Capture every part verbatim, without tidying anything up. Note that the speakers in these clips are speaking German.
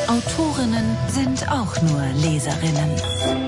Autorinnen sind auch nur Leserinnen.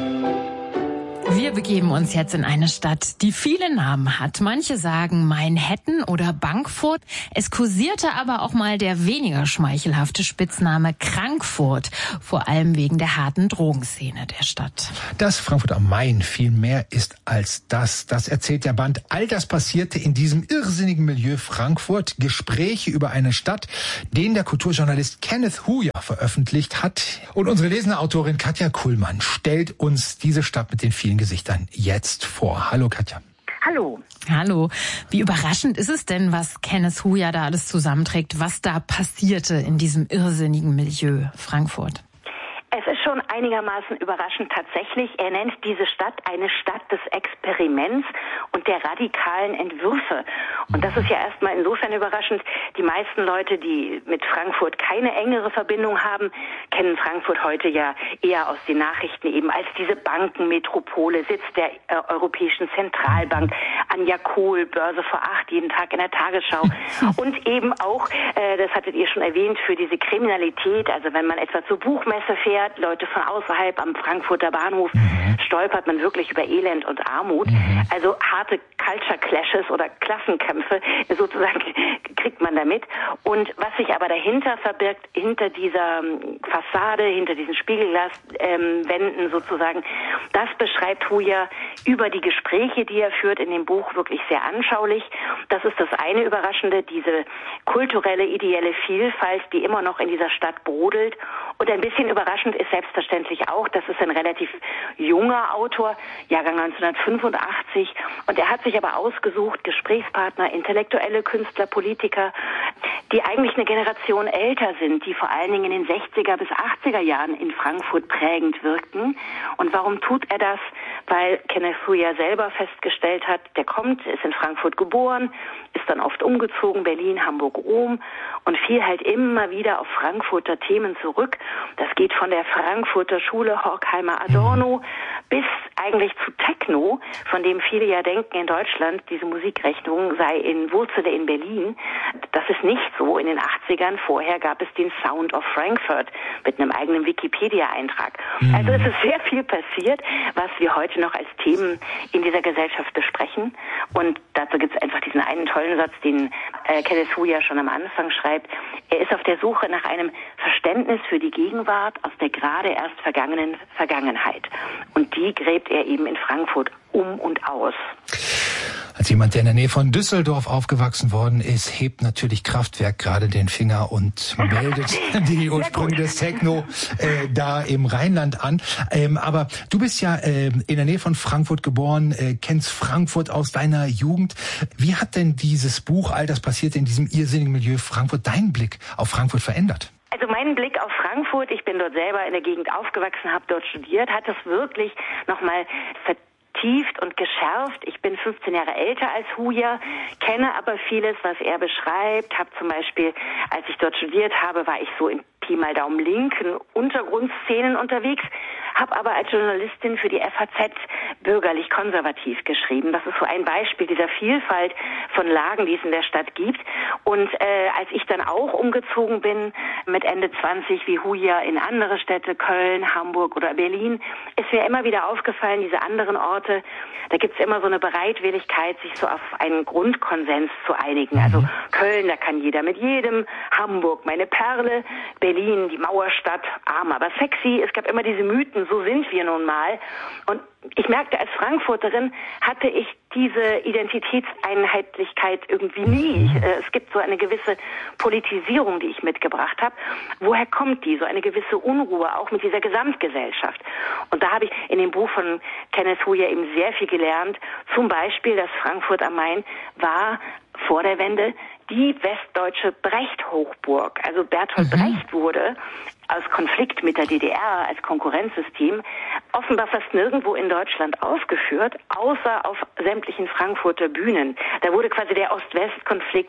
Wir begeben uns jetzt in eine Stadt, die viele Namen hat. Manche sagen Manhattan oder Bankfurt. Es kursierte aber auch mal der weniger schmeichelhafte Spitzname Krankfurt, vor allem wegen der harten Drogenszene der Stadt. Dass Frankfurt am Main viel mehr ist als das, das erzählt der Band All das passierte in diesem irrsinnigen Milieu Frankfurt. Gespräche über eine Stadt, den der Kulturjournalist Kenneth Huja veröffentlicht hat. Und unsere lesende Autorin Katja Kuhlmann stellt uns diese Stadt mit den vielen Gesichtern jetzt vor. Hallo Katja. Hallo. Hallo. Wie überraschend ist es denn, was Kenneth Huja da alles zusammenträgt, was da passierte in diesem irrsinnigen Milieu Frankfurt? Es ist schon einigermaßen überraschend tatsächlich. Er nennt diese Stadt eine Stadt des Experiments und der radikalen Entwürfe. Und das ist ja erstmal insofern überraschend. Die meisten Leute, die mit Frankfurt keine engere Verbindung haben, kennen Frankfurt heute ja eher aus den Nachrichten eben als diese Bankenmetropole, Sitz der äh, Europäischen Zentralbank, Anja Kohl, Börse vor acht, jeden Tag in der Tagesschau. Und eben auch, äh, das hattet ihr schon erwähnt, für diese Kriminalität, also wenn man etwa zur Buchmesse fährt, Leute von außerhalb am Frankfurter Bahnhof, mhm. stolpert man wirklich über Elend und Armut. Mhm. Also harte Culture Clashes oder Klassenkämpfe sozusagen kriegt man damit. Und was sich aber dahinter verbirgt, hinter dieser Fassade, hinter diesen Spiegelglaswänden ähm, sozusagen, das beschreibt Huja über die Gespräche, die er führt in dem Buch, wirklich sehr anschaulich. Das ist das eine Überraschende, diese kulturelle, ideelle Vielfalt, die immer noch in dieser Stadt brodelt. Und ein bisschen überraschend ist selbstverständlich auch, das ist ein relativ junger Autor, Jahrgang neunzehnhundertfünfundachtzig, und er hat sich aber ausgesucht, Gesprächspartner, intellektuelle Künstler, Politiker, die eigentlich eine Generation älter sind, die vor allen Dingen in den sechziger bis achtziger Jahren in Frankfurt prägend wirkten. Und warum tut er das? Weil Kenneth Huja selber festgestellt hat, der kommt, ist in Frankfurt geboren, ist dann oft umgezogen, Berlin, Hamburg, Rom, und fiel halt immer wieder auf Frankfurter Themen zurück. Das geht von der Frankfurter Schule Horkheimer Adorno bis eigentlich zu Techno, von dem viele ja denken in Deutschland, diese Musikrichtung sei in Wurzele in Berlin. Das ist nicht so. In den achtzigern vorher gab es den Sound of Frankfurt mit einem eigenen Wikipedia-Eintrag. Mhm. Also es ist sehr viel passiert, was wir heute noch als Themen in dieser Gesellschaft besprechen. Und dazu gibt es einfach diesen einen tollen Satz, den äh, Kenneth Huja schon am Anfang schreibt. Er ist auf der Suche nach einem Verständnis für die Gegenwart aus der gerade erst vergangenen Vergangenheit. Und die gräbt er eben in Frankfurt um und aus. Als jemand, der in der Nähe von Düsseldorf aufgewachsen worden ist, hebt natürlich Kraftwerk gerade den Finger und meldet die Ursprünge des Techno äh, da im Rheinland an. Ähm, aber du bist ja äh, in der Nähe von Frankfurt geboren, äh, kennst Frankfurt aus deiner Jugend. Wie hat denn dieses Buch, all das passierte in diesem irrsinnigen Milieu Frankfurt, deinen Blick auf Frankfurt verändert? Also mein Blick auf Frankfurt, ich bin dort selber in der Gegend aufgewachsen, habe dort studiert, hat das wirklich nochmal vertieft und geschärft. Ich bin fünfzehn Jahre älter als Huja, kenne aber vieles, was er beschreibt. Habe zum Beispiel, als ich dort studiert habe, war ich so in Pi mal Daumen linken Untergrundszenen unterwegs, habe aber als Journalistin für die F A Z bürgerlich-konservativ geschrieben. Das ist so ein Beispiel dieser Vielfalt von Lagen, die es in der Stadt gibt. Und äh, als ich dann auch umgezogen bin, mit Ende zwanzig wie Huja in andere Städte, Köln, Hamburg oder Berlin, ist mir immer wieder aufgefallen, diese anderen Orte, da gibt es immer so eine Bereitwilligkeit, sich so auf einen Grundkonsens zu einigen. Also Köln, da kann jeder mit jedem, Hamburg meine Perle, Berlin, die Mauerstadt, arm, aber sexy. Es gab immer diese Mythen, so sind wir nun mal. Und ich merkte, als Frankfurterin hatte ich diese Identitätseinheitlichkeit irgendwie nie. Es gibt so eine gewisse Politisierung, die ich mitgebracht habe. Woher kommt die? So eine gewisse Unruhe, auch mit dieser Gesamtgesellschaft. Und da habe ich in dem Buch von Kenneth Huja eben sehr viel gelernt. Zum Beispiel, dass Frankfurt am Main war vor der Wende die westdeutsche Brecht-Hochburg. Also Bertolt mhm. Brecht wurde aus Konflikt mit der D D R als Konkurrenzsystem offenbar fast nirgendwo in Deutschland aufgeführt, außer auf sämtlichen Frankfurter Bühnen. Da wurde quasi der Ost-West-Konflikt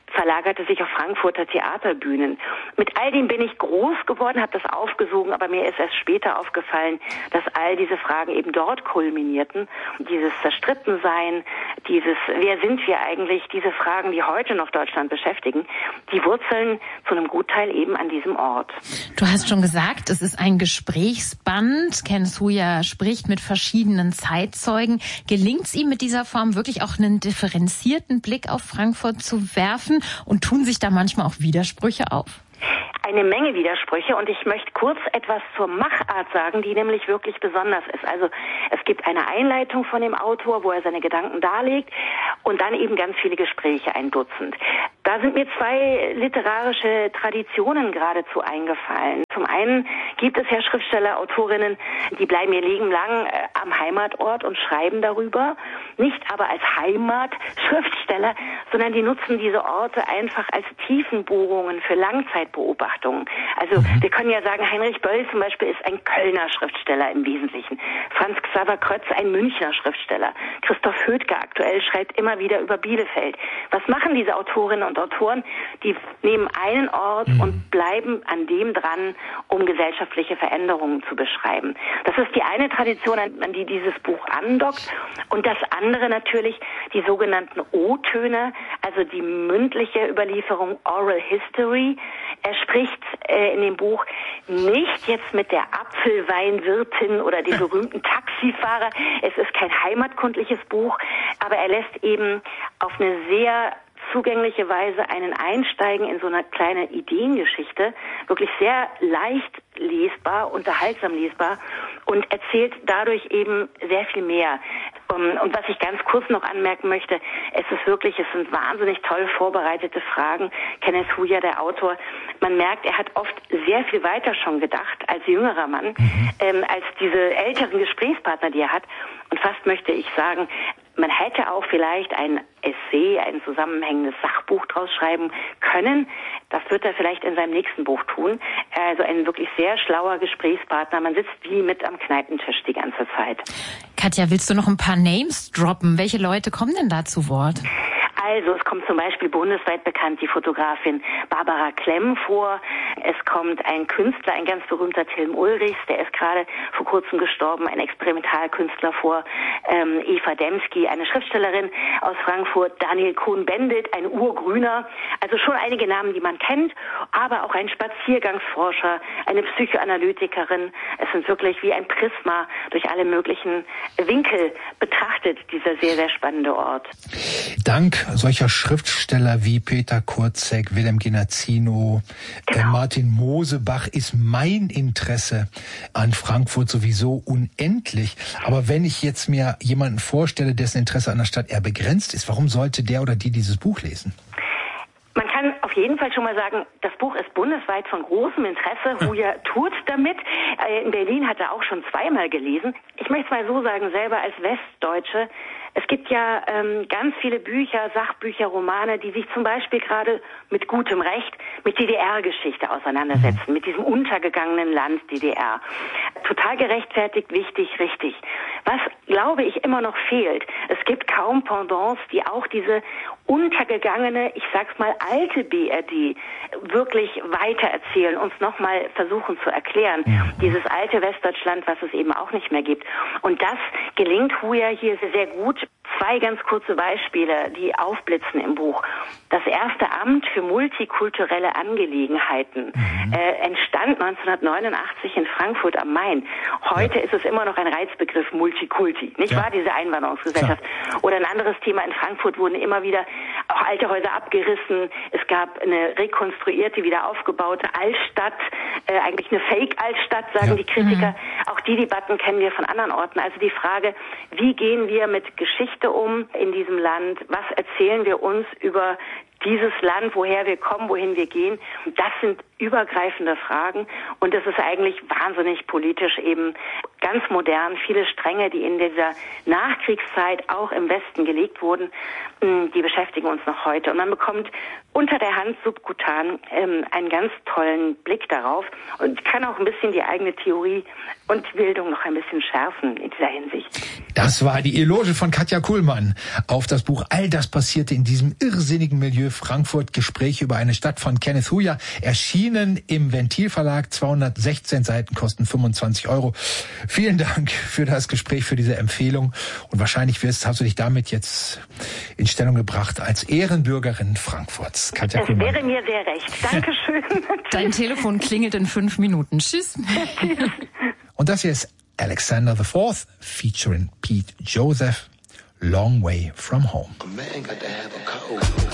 verlagerte sich auf Frankfurter Theaterbühnen. Mit all dem bin ich groß geworden, habe das aufgesogen, aber mir ist erst später aufgefallen, dass all diese Fragen eben dort kulminierten. Dieses Zerstrittensein, dieses wer sind wir eigentlich, diese Fragen, die heute noch Deutschland beschäftigen, die wurzeln zu einem Gutteil eben an diesem Ort. Du hast schon gesagt, es ist ein Gesprächsband. Ken Sue-Ya spricht mit verschiedenen Zeitzeugen. Gelingt es ihm mit dieser Form wirklich auch einen differenzierten Blick auf Frankfurt zu werfen? Und tun sich da manchmal auch Widersprüche auf? Eine Menge Widersprüche und ich möchte kurz etwas zur Machart sagen, die nämlich wirklich besonders ist. Also es gibt eine Einleitung von dem Autor, wo er seine Gedanken darlegt und dann eben ganz viele Gespräche, ein Dutzend. Da sind mir zwei literarische Traditionen geradezu eingefallen. Zum einen gibt es ja Schriftsteller, Autorinnen, die bleiben ihr Leben lang äh, am Heimatort und schreiben darüber. Nicht aber als Heimatschriftsteller, sondern die nutzen diese Orte einfach als Tiefenbohrungen für Langzeitbeobachtungen. Also wir können ja sagen, Heinrich Böll zum Beispiel ist ein Kölner Schriftsteller im Wesentlichen. Franz Xaver Krötz ein Münchner Schriftsteller. Christoph Hödtke aktuell schreibt immer wieder über Bielefeld. Was machen diese Autorinnen und Autoren? Die nehmen einen Ort mhm. und bleiben an dem dran, um gesellschaftliche Veränderungen zu beschreiben. Das ist die eine Tradition, an die dieses Buch andockt. Und das andere natürlich die sogenannten O-Töne, also die mündliche Überlieferung, Oral History. Er spricht äh, in dem Buch nicht jetzt mit der Apfelweinwirtin oder dem berühmten Taxifahrer. Es ist kein heimatkundliches Buch, aber er lässt eben auf eine sehr zugängliche Weise einen einsteigen in so eine kleine Ideengeschichte, wirklich sehr leicht lesbar, unterhaltsam lesbar und erzählt dadurch eben sehr viel mehr. Und was ich ganz kurz noch anmerken möchte, es ist wirklich, es sind wahnsinnig toll vorbereitete Fragen. Kenneth Sue-Ya, der Autor, man merkt, er hat oft sehr viel weiter schon gedacht als jüngerer Mann, mhm. ähm, als diese älteren Gesprächspartner, die er hat. Und fast möchte ich sagen, man hätte auch vielleicht ein Essay, ein zusammenhängendes Sachbuch draus schreiben können. Das wird er vielleicht in seinem nächsten Buch tun. Also ein wirklich sehr schlauer Gesprächspartner. Man sitzt wie mit am Kneipentisch die ganze Zeit. Katja, willst du noch ein paar Names droppen? Welche Leute kommen denn da zu Wort? Also es kommt zum Beispiel bundesweit bekannt die Fotografin Barbara Klemm vor. Es kommt ein Künstler, ein ganz berühmter Tilm Ulrichs, der ist gerade vor kurzem gestorben, ein Experimentalkünstler vor. Ähm, Eva Demski, eine Schriftstellerin aus Frankfurt. Daniel Cohn-Bendit, ein Urgrüner. Also schon einige Namen, die man kennt, aber auch ein Spaziergangsforscher, eine Psychoanalytikerin. Es sind wirklich wie ein Prisma durch alle möglichen Winkel betrachtet, dieser sehr, sehr spannende Ort. Dank solcher Schriftsteller wie Peter Kurzek, Wilhelm Genazzino, genau. äh, Martin Mosebach ist mein Interesse an Frankfurt sowieso unendlich. Aber wenn ich jetzt mir jemanden vorstelle, dessen Interesse an der Stadt eher begrenzt ist, warum sollte der oder die dieses Buch lesen? Man kann auf jeden Fall schon mal sagen, das Buch ist bundesweit von großem Interesse. Sue-Ya tut damit. In Berlin hat er auch schon zweimal gelesen. Ich möchte es mal so sagen, selber als Westdeutsche, es gibt ja ähm, ganz viele Bücher, Sachbücher, Romane, die sich zum Beispiel gerade mit gutem Recht mit D D R-Geschichte auseinandersetzen, mit diesem untergegangenen Land D D R. Total gerechtfertigt, wichtig, richtig. Was, glaube ich, immer noch fehlt, es gibt kaum Pendants, die auch diese untergegangene, ich sag's mal, alte B R D wirklich weitererzählen, uns nochmal versuchen zu erklären. Ja. Dieses alte Westdeutschland, was es eben auch nicht mehr gibt. Und das gelingt Sue-Ya hier sehr gut. Zwei ganz kurze Beispiele, die aufblitzen im Buch. Das erste Amt für multikulturelle Angelegenheiten mhm. äh, entstand neunzehnhundertneunundachtzig in Frankfurt am Main. Heute ja. ist es immer noch ein Reizbegriff Multikulti, nicht ja. wahr, diese Einwanderungsgesellschaft? Klar. Oder ein anderes Thema, in Frankfurt wurden immer wieder auch alte Häuser abgerissen. Es gab eine rekonstruierte, wieder aufgebaute Altstadt, äh, eigentlich eine Fake-Altstadt, sagen ja. die Kritiker. Mhm. Auch die Debatten kennen wir von anderen Orten. Also die Frage, wie gehen wir mit Geschichte um in diesem Land? Was erzählen wir uns über dieses Land, woher wir kommen, wohin wir gehen? Das sind übergreifende Fragen. Und es ist eigentlich wahnsinnig politisch eben ganz modern. Viele Stränge, die in dieser Nachkriegszeit auch im Westen gelegt wurden, die beschäftigen uns noch heute. Und man bekommt unter der Hand subkutan ähm, einen ganz tollen Blick darauf und kann auch ein bisschen die eigene Theorie und Bildung noch ein bisschen schärfen in dieser Hinsicht. Das war die Eloge von Katja Kuhlmann auf das Buch All das passierte in diesem irrsinnigen Milieu Frankfurt. Gespräche über eine Stadt von Kenneth Huja, erschienen im Ventil Verlag, zweihundertsechzehn Seiten, kosten fünfundzwanzig Euro. Vielen Dank für das Gespräch, für diese Empfehlung. Und wahrscheinlich wirst, hast du dich damit jetzt in Stellung gebracht als Ehrenbürgerin Frankfurts. Katja Es Kuhlmann. wäre mir sehr recht. Dankeschön. Dein Telefon klingelt in fünf Minuten. Tschüss. Und das hier ist Alexander the Fourth featuring Pete Joseph, Long Way from Home. A man got to have a code.